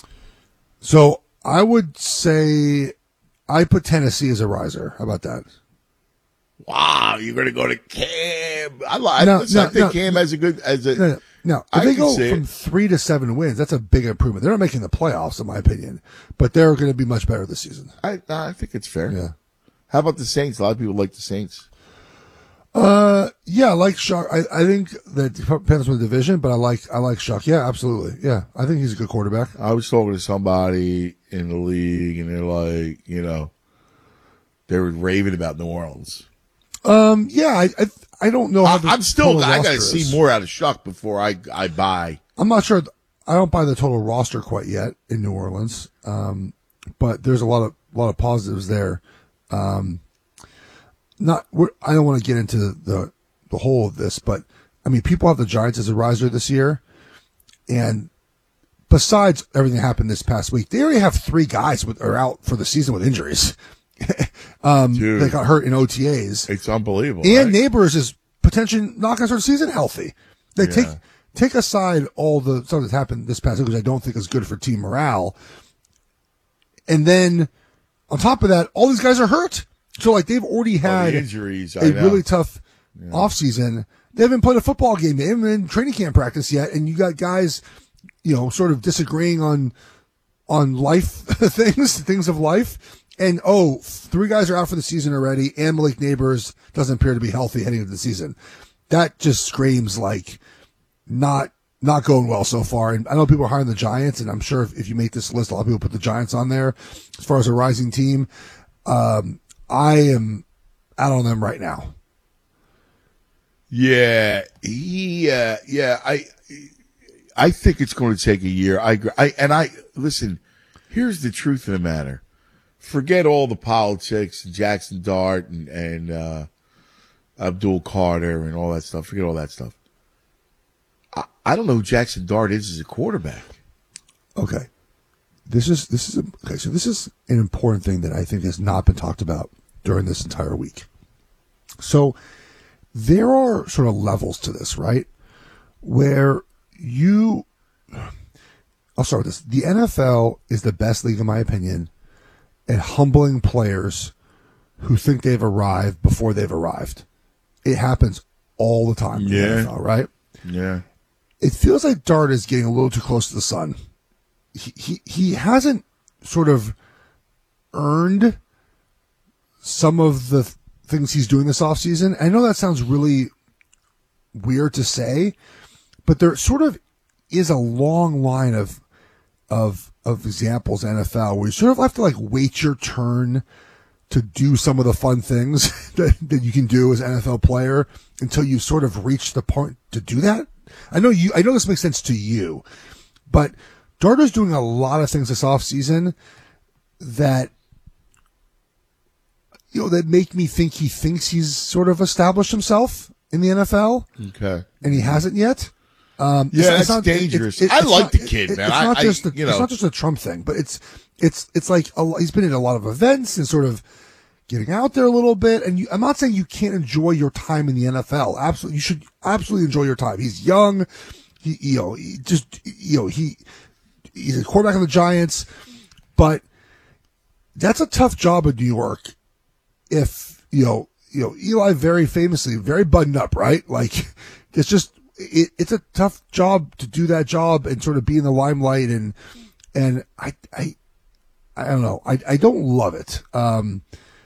so I would say I put Tennessee as a riser. How about that? Wow, you're going to go to Cam. I like. No, listen, no, I think no, Cam has a good as a. No, no, no. If I they can go see from it. three to seven wins, that's a big improvement. They're not making the playoffs, in my opinion, but they're going to be much better this season. I I think it's fair. Yeah. How about the Saints? A lot of people like the Saints. Uh, yeah, I like Shuck. I, I think that depends on the division, but I like I like Shuck. Yeah, absolutely. Yeah, I think he's a good quarterback. I was talking to somebody in the league, and they're like, you know, they were raving about New Orleans. Um, yeah, I I, I don't know how. The I'm still. total I got to roster is. see more out of Shuck before I I buy. I'm not sure. I don't buy the total roster quite yet in New Orleans. Um, but there's a lot of a lot of positives there. Um. Not, we're, I don't want to get into the the whole of this, but I mean, people have the Giants as a riser this year, and besides everything that happened this past week, they already have three guys with are out for the season with injuries. um, Dude, they got hurt in O T As. It's unbelievable. And right? Neighbors is potentially not going to start the season healthy. They Yeah. take take aside all the stuff that's happened this past week, which I don't think is good for team morale. And then on top of that, all these guys are hurt. So, like, they've already had Oh, the injuries, I a know. really tough offseason. They haven't played a football game. They haven't been in training camp practice yet. And you got guys, you know, sort of disagreeing on on life things, things of life. And, oh, three guys are out for the season already, and Malik Neighbors doesn't appear to be healthy heading into the season. That just screams, like, not not going well so far. And I know people are high on the Giants, and I'm sure if, if you make this list, a lot of people put the Giants on there as far as a rising team. Um I am out on them right now. Yeah, yeah, yeah. I, I think it's going to take a year. I, agree. I, and I listen. Here's the truth of the matter. Forget all the politics, Jackson Dart and and uh, Abdul Carter and all that stuff. Forget all that stuff. I, I don't know who Jackson Dart is as a quarterback. Okay, this is this is a, okay. So this is an important thing that I think has not been talked about during this entire week. So there are sort of levels to this, right? Where you, I'll start with this. The N F L is the best league, in my opinion, at humbling players who think they've arrived before they've arrived. It happens all the time in Yeah. the N F L, right? Yeah. It feels like Dart is getting a little too close to the sun. He he, he hasn't sort of earned some of the th- things he's doing this offseason. I know that sounds really weird to say, but there sort of is a long line of of of examples in N F L where you sort of have to like wait your turn to do some of the fun things that, that you can do as an N F L player until you sort of reach the point to do that. I know you I know this makes sense to you, but Darter's doing a lot of things this offseason that you know, that make me think he thinks he's sort of established himself in the N F L. Okay. And he hasn't yet. Um, Yeah, it's- it's that's not- dangerous. it- it- I it's like not- the kid, it- man. It's I- not I- just a, you know. it's not just a Trump thing, but it's, it's, it's like a, lo- he's been in a lot of events and sort of getting out there a little bit. And you, I'm not saying you can't enjoy your time in the N F L. Absolutely. You should absolutely enjoy your time. He's young. He, you know, he just, you know, he, he's a quarterback of the Giants, but that's a tough job in New York. If, you know, you know, Eli very famously, very buttoned up, right? Like, it's just, it, it's a tough job to do that job and sort of be in the limelight. And, and I, I, I don't know. I, I don't love it. Um,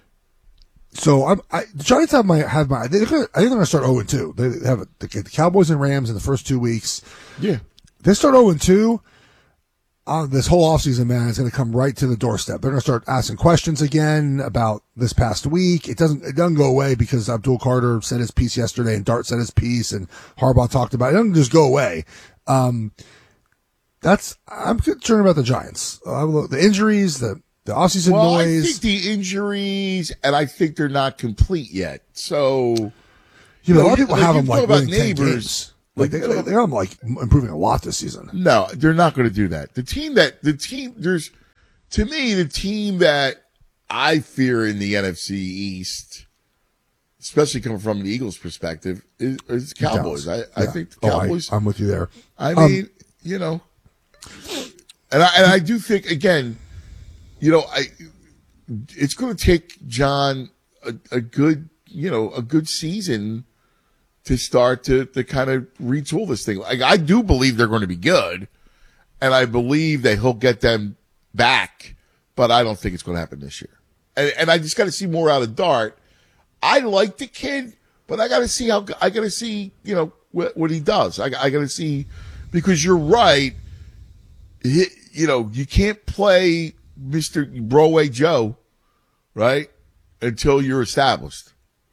so I'm, I, the Giants have my, have my, they're gonna, I think they're going to start oh and two. They have a, the, the Cowboys and Rams in the first two weeks. Yeah. They start oh and two. Uh, this whole offseason, man, is going to come right to the doorstep. They're going to start asking questions again about this past week. It doesn't, it doesn't go away because Abdul Carter said his piece yesterday and Dart said his piece and Harbaugh talked about it. It doesn't just go away. Um, that's, I'm concerned about the Giants. Uh, the injuries, the, The offseason well, noise. I think the injuries, and I think they're not complete yet. So, you know, a lot of like, people like, have you them talk like about winning ten neighbors. games. Like they, they, they have them like improving a lot this season. No, they're not going to do that. The team that the team there's to me the team that I fear in the N F C East, especially coming from the Eagles' perspective, is, is Cowboys. I, Yeah. I think the Cowboys. Oh, I, I'm with you there. I Um, mean, you know, and I and I do think again, you know, I it's going to take John a, a good, you know, a good season to start to to kind of retool this thing. Like I do believe they're going to be good, and I believe that he'll get them back, but I don't think it's going to happen this year. And, and I just got to see more out of Dart. I like the kid, but I got to see how I got to see, you know, what, what he does. I, I got to see, because you're right. He, you know, you can't play Mister Broadway Joe, right, until you're established.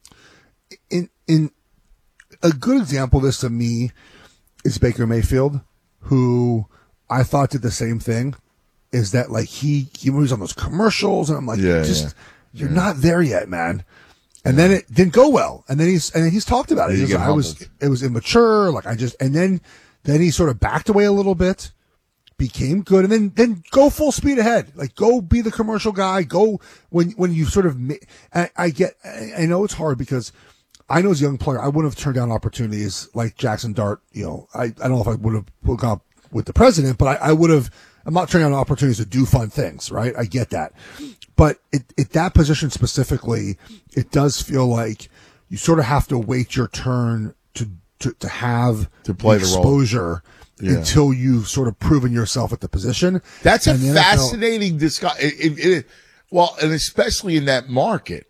In in a good example of this to me is Baker Mayfield, who I thought did the same thing. Is that like he he moves on those commercials, and I'm like, Yeah, just yeah. you're Yeah. not there yet, man. And then it didn't go well. And then he's and then he's talked about it. You He's get like, I was humbled. it was immature. Like I just and then then he sort of backed away a little bit, became good, and then then go full speed ahead. Like go be the commercial guy. Go when when you sort of ma- I, I get I, I know it's hard because I know as a young player I wouldn't have turned down opportunities like Jackson Dart. You know I I don't know if I would have gone with the president, but I, I would have. I'm not turning down opportunities to do fun things, right? I get that. But it, it, that position specifically, it does feel like you sort of have to wait your turn to, to, to have To play the role. exposure Yeah. until you've sort of proven yourself at the position. That's a And the N F L fascinating discussion. It, it, it, well, and especially in that market.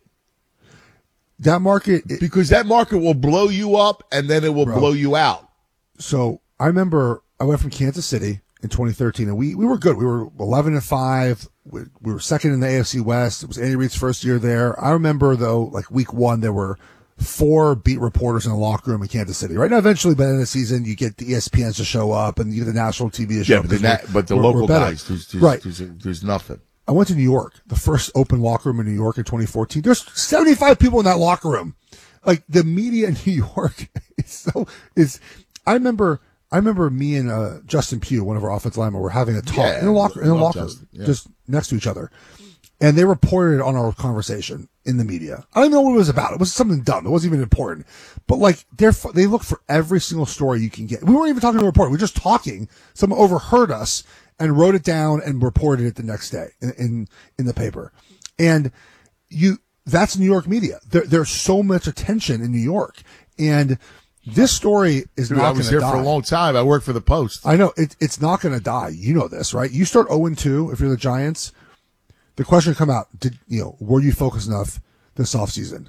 That market. It, because that market will blow you up and then it will Bro. blow you out. So I remember I went from Kansas City in twenty thirteen, and we, we were good. We were eleven and five. We, we were second in the A F C West. It was Andy Reid's first year there. I remember though, like week one, there were four beat reporters in the locker room in Kansas City. Right now, eventually, by the end of the season, you get the E S P Ns to show up and you get the national T V to show Yeah, up. but, the, 'cause na- we're- but the we're- local we're better. guys, there's, there's, right. there's, there's nothing. I went to New York, the first open locker room in New York in twenty fourteen. There's seventy-five people in that locker room. Like the media in New York is so is. I remember. I remember me and uh, Justin Pugh, one of our offensive linemen, were having a talk Yeah, in a locker in a love locker Justin, yeah. just next to each other, and they reported on our conversation in the media. I don't know what it was about. It was something dumb. It wasn't even important, but like they're they look for every single story you can get. We weren't even talking to a reporter. We were just talking. Someone overheard us and wrote it down and reported it the next day in in, in the paper, and you. That's New York media. There, there's so much attention in New York, and this story is Dude, not I going was to here die. for a long time. I worked for the Post. I know it, it's not going to die. You know this, right? You start oh and two if you're the Giants. The question will come out: Did you know? Were you focused enough this offseason?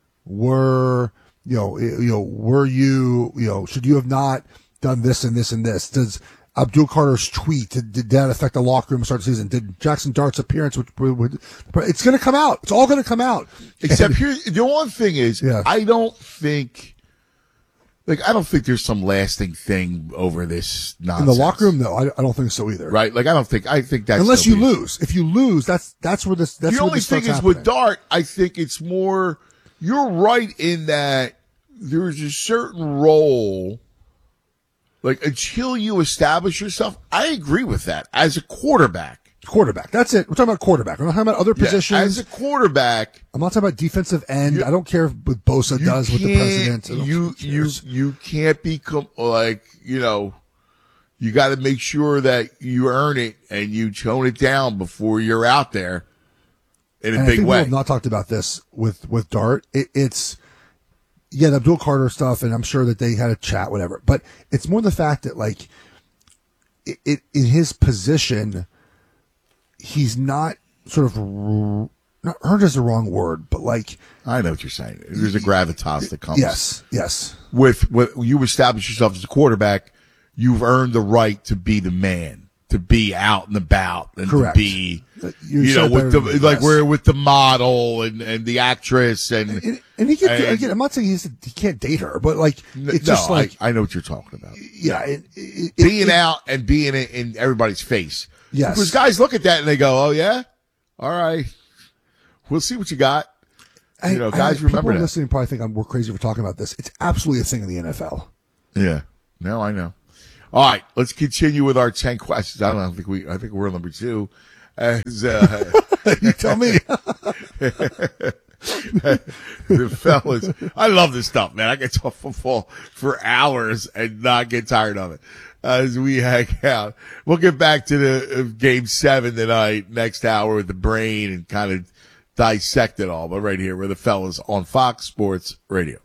Were you know? You know? Were you you know? Should you have not done this and this and this? Does Abdul Carter's tweet did, did that affect the locker room start of the season? Did Jackson Dart's appearance? Which would it's going to come out. It's all going to come out. Except And- here, the one thing is, Yeah. I don't think, like, I don't think there's some lasting thing over this in nonsense. the locker room, no, I, I don't think so either. Right? Like, I don't think, I think that's. Unless you nobody- lose. If you lose, that's that's where this. That's the where only this thing starts is with happening. Dart, I think it's more, you're right in that there's a certain role, like until you establish yourself, I agree with that as a quarterback. Quarterback. That's it. We're talking about quarterback. We're not talking about other Yeah, positions. as a quarterback, I'm not talking about defensive end. I don't care what Bosa you does with the can't- president. I don't- You, who you, cares? you can't become like, you know, you got to make sure that you earn it and you tone it down before you're out there in a And I big think way. we have not talked about this with, with Dart. It, it's, yeah, the Abdul Carter stuff, and I'm sure that they had a chat, whatever. But it's more the fact that, like, it, it in his position, he's not sort of, r- not earned is the wrong word, but like. I know what you're saying. There's a gravitas that comes. Yes, yes. With, with you establish yourself as a quarterback, you've earned the right to be the man, to be out and about, and Correct. to be, You you, know, said with better the than me, like yes. we're with the model and, and the actress and And, and he can, and- again, I'm not saying he's, he can't date her, but like, it's no, just like, I, I know what you're talking about. yeah, it, it, Being it, out and being in, in everybody's face. Yes. Because guys look at that and they go, "Oh yeah, All right. We'll see what you got. I, you know, guys, I, remember people that. listening probably think I'm, we're crazy for talking about this. It's absolutely a thing in the N F L. Yeah. No, I know. All right. Let's continue with our ten questions. I don't know. I think we, I think we're on number two. As, uh, you tell me. The fellas, I love this stuff, man. I can talk football for hours and not get tired of it as we hang out. We'll get back to the uh, game seven tonight, next hour with the brain and kind of dissect it all. But right here, we're the fellas on Fox Sports Radio.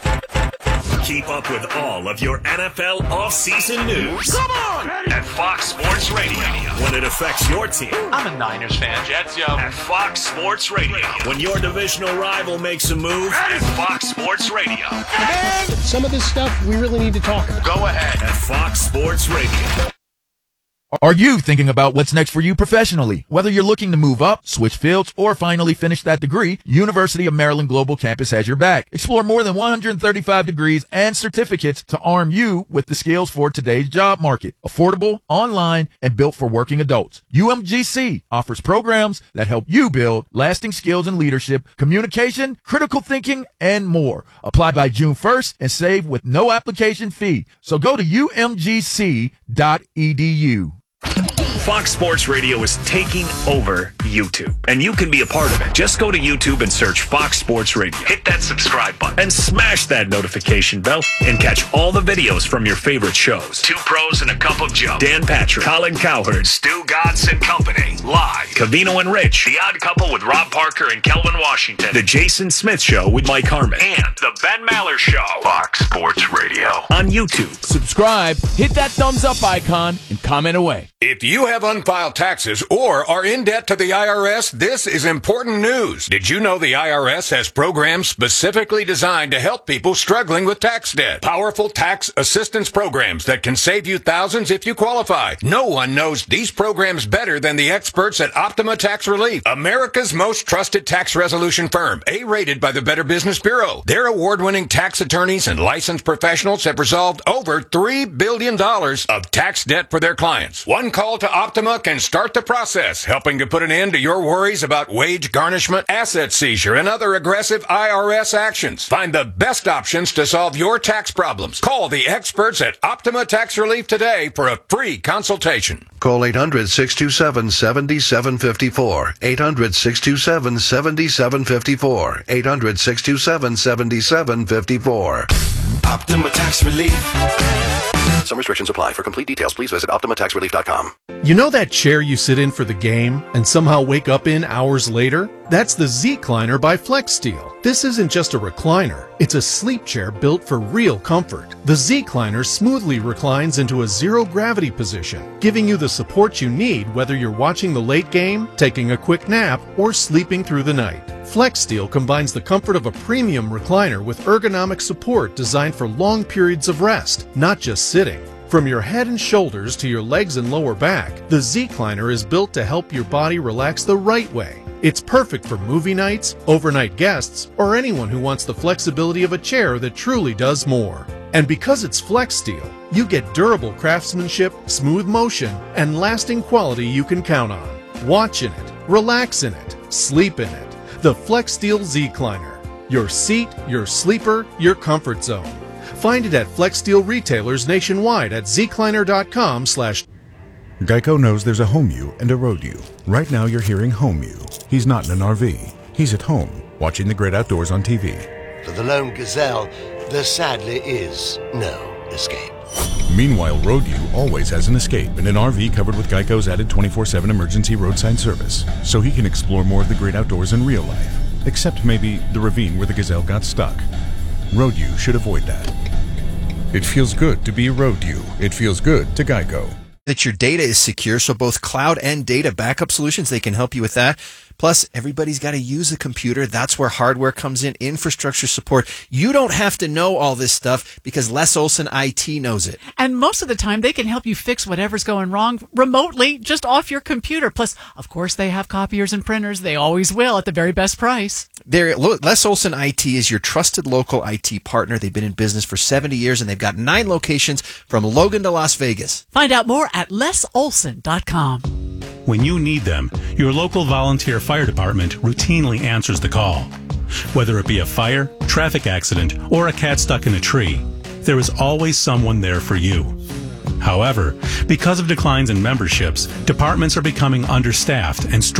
Keep up with all of your N F L offseason news. Come on! At Fox Sports Radio. When it affects your team. I'm a Niners fan. Jets, yo. At Fox Sports Radio. When your divisional rival makes a move. At Fox Sports Radio. And some of this stuff we really need to talk about. Go ahead. At Fox Sports Radio. Are you thinking about what's next for you professionally? Whether you're looking to move up, switch fields, or finally finish that degree, University of Maryland Global Campus has your back. Explore more than one hundred thirty-five degrees and certificates to arm you with the skills for today's job market. Affordable, online, and built for working adults. U M G C offers programs that help you build lasting skills in leadership, communication, critical thinking, and more. Apply by June first and save with no application fee. So go to U M G C dot E D U. Fox Sports Radio is taking over YouTube, and you can be a part of it. Just go to YouTube and search Fox Sports Radio. Hit that subscribe button and smash that notification bell and catch all the videos from your favorite shows. Two Pros and a Cup of Joe. Dan Patrick, Colin Cowherd, Stu Godson and Company. Live. Cavino and Rich. The Odd Couple with Rob Parker and Kelvin Washington. The Jason Smith Show with Mike Harmon. And The Ben Maller Show. Fox Sports Radio. On YouTube. Subscribe, hit that thumbs up icon, and comment away. If you have unfiled taxes or are in debt to the I R S, this is important news. Did you know the I R S has programs specifically designed to help people struggling with tax debt? Powerful tax assistance programs that can save you thousands if you qualify. No one knows these programs better than the experts at Optima Tax Relief, America's most trusted tax resolution firm, A-rated by the Better Business Bureau. Their award-winning tax attorneys and licensed professionals have resolved over three billion dollars of tax debt for their clients. One call to Optima can start the process, helping to put an end to your worries about wage garnishment, asset seizure, and other aggressive I R S actions. Find the best options to solve your tax problems. Call the experts at Optima Tax Relief today for a free consultation. Call eight hundred, six two seven, seven seven five four. eight hundred, six two seven, seven seven five four. eight hundred, six two seven, seven seven five four. Optima Tax Relief. Some restrictions apply. For complete details, please visit Optima Tax Relief dot com. You know that chair you sit in for the game and somehow wake up in hours later? That's the Z-Cliner by FlexSteel. This isn't just a recliner. It's a sleep chair built for real comfort. The Z-Cliner smoothly reclines into a zero-gravity position, giving you the support you need whether you're watching the late game, taking a quick nap, or sleeping through the night. FlexSteel combines the comfort of a premium recliner with ergonomic support designed for long periods of rest, not just sitting. From your head and shoulders to your legs and lower back, the Z-Cliner is built to help your body relax the right way. It's perfect for movie nights, overnight guests, or anyone who wants the flexibility of a chair that truly does more. And because it's FlexSteel, you get durable craftsmanship, smooth motion, and lasting quality you can count on. Watch in it, relax in it, sleep in it. The FlexSteel Z-Cliner. Your seat, your sleeper, your comfort zone. Find it at FlexSteel retailers nationwide at zcliner.com slash. Geico knows there's a home you and a road you. Right now you're hearing home you. He's not in an R V. He's at home, watching the great outdoors on T V. For the lone gazelle, there sadly is no escape. Meanwhile, road you always has an escape in an R V covered with Geico's added twenty-four seven emergency roadside service, so he can explore more of the great outdoors in real life. Except maybe the ravine where the gazelle got stuck. Road you should avoid that. It feels good to be road you. It feels good to Geico. That your data is secure, so both cloud and data backup solutions, they can help you with that. Plus, everybody's got to use a computer. That's where hardware comes in, infrastructure support. You don't have to know all this stuff because Les Olson I T knows it. And most of the time, they can help you fix whatever's going wrong remotely, just off your computer. Plus, of course, they have copiers and printers. They always will at the very best price. They're, Les Olson I T is your trusted local I T partner. They've been in business for seventy years, and they've got nine locations from Logan to Las Vegas. Find out more at les olson dot com. When you need them, your local volunteer fire department routinely answers the call. Whether it be a fire, traffic accident, or a cat stuck in a tree, there is always someone there for you. However, because of declines in memberships, departments are becoming understaffed and